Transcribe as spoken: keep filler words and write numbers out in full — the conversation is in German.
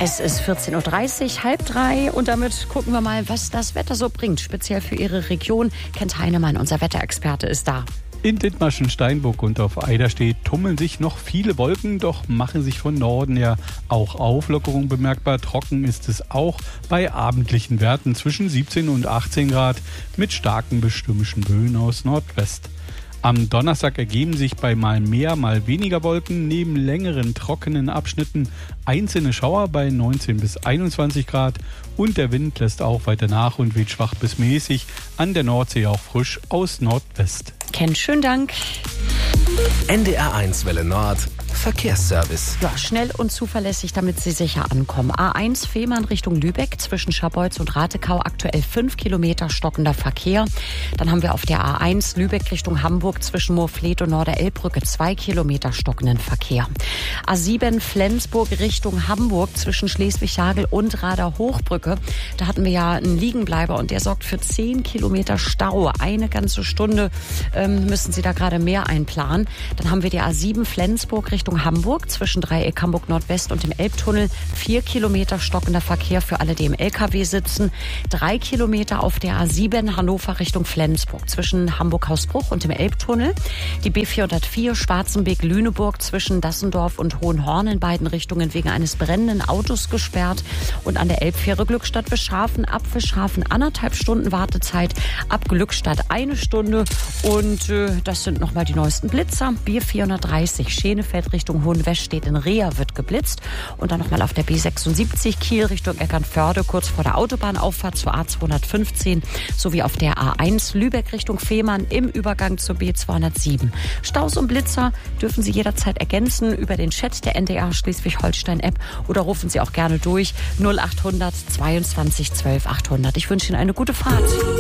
Es ist vierzehn Uhr dreißig, halb drei und damit gucken wir mal, was das Wetter so bringt. Speziell für Ihre Region. Kent Heinemann, unser Wetterexperte, ist da. In Dithmarschen, Steinburg und auf Eiderstedt tummeln sich noch viele Wolken, doch machen sich von Norden her auch Auflockerungen bemerkbar. Trocken ist es auch bei abendlichen Werten zwischen siebzehn und achtzehn Grad mit starken bestürmischen Böen aus Nordwest. Am Donnerstag ergeben sich bei mal mehr, mal weniger Wolken neben längeren trockenen Abschnitten einzelne Schauer bei neunzehn bis einundzwanzig Grad und der Wind lässt auch weiter nach und weht schwach bis mäßig, an der Nordsee auch frisch aus Nordwest. Ken, schönen Dank. N D R eins Welle Nord Verkehrsservice. Ja, schnell und zuverlässig, damit Sie sicher ankommen. A eins Fehmarn Richtung Lübeck zwischen Scharbeutz und Ratekau aktuell fünf Kilometer stockender Verkehr. Dann haben wir auf der A eins Lübeck Richtung Hamburg zwischen Moorfleet und Norderelbbrücke zwei Kilometer stockenden Verkehr. A sieben Flensburg Richtung Hamburg zwischen Schleswig-Hagel und Rader-Hochbrücke. Da hatten wir ja einen Liegenbleiber und der sorgt für zehn Kilometer Stau. Eine ganze Stunde ähm, müssen Sie da gerade mehr einplanen. Dann haben wir die A sieben Flensburg Richtung Hamburg zwischen Dreieck Hamburg Nordwest und dem Elbtunnel. Vier Kilometer stockender Verkehr für alle, die im L K W sitzen. Drei Kilometer auf der A sieben Hannover Richtung Flensburg zwischen Hamburg-Hausbruch und dem Elbtunnel. Die B vierhundertvier Schwarzenbeek-Lüneburg zwischen Dassendorf und Hohenhorn in beiden Richtungen wegen eines brennenden Autos gesperrt. Und an der Elbfähre Glückstadt Wischhafen ab Wischhafen anderthalb Stunden Wartezeit, ab Glückstadt eine Stunde. Und äh, das sind nochmal die neuesten Blitzer. B vierhundertdreißig Schenefeld Richtung Hohenwest steht in Reher, wird geblitzt. Und dann nochmal auf der B sechsundsiebzig Kiel Richtung Eckernförde, kurz vor der Autobahnauffahrt zur A zweihundertfünfzehn, sowie auf der A eins Lübeck Richtung Fehmarn im Übergang zur B zweihundertsieben. Staus und Blitzer dürfen Sie jederzeit ergänzen über den Chat der N D R Schleswig-Holstein-App oder rufen Sie auch gerne durch null achthundert zweiundzwanzig zwölf achthundert. Ich wünsche Ihnen eine gute Fahrt.